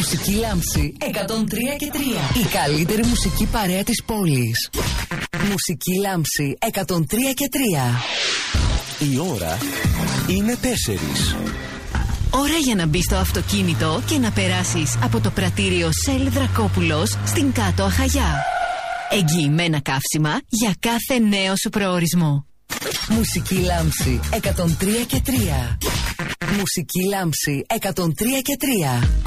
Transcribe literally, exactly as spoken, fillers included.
Μουσική Λάμψη εκατόν τρία και τρία. Η καλύτερη μουσική παρέα της πόλης. Μουσική Λάμψη εκατόν τρία και τρία. Η ώρα είναι τέσσερις. Ώρα για να μπεις στο αυτοκίνητο και να περάσεις από το πρατήριο Σελ Δρακόπουλος στην Κάτω Αχαγιά. Εγγυημένα καύσιμα για κάθε νέο σου προορισμό. Μουσική Λάμψη εκατόν τρία και τρία. Μουσική Λάμψη εκατόν τρία και τρία.